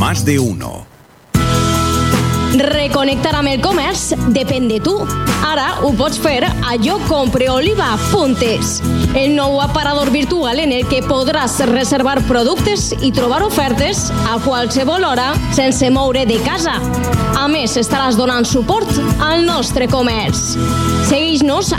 Más de uno. Reconnectar amb el comerç depèn de tu. Ara ho pots fer a jocompreoliva.es, el nou aparador virtual en el que podràs reservar productes i trobar ofertes a qualsevol hora sense moure de casa. A més, estaràs donant suport al nostre comerç. Segueix-nos